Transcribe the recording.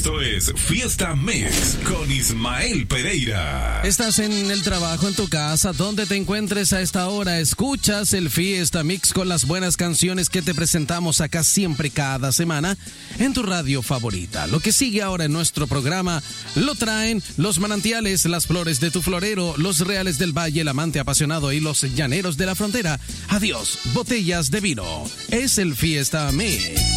Esto es Fiesta Mix con Ismael Pereira. Estás en el trabajo, en tu casa, donde te encuentres a esta hora. Escuchas el Fiesta Mix con las buenas canciones que te presentamos acá siempre, cada semana, en tu radio favorita. Lo que sigue ahora en nuestro programa lo traen los manantiales, las flores de tu florero, los reales del valle, el amante apasionado y los llaneros de la frontera. Adiós, botellas de vino. Es el Fiesta Mix.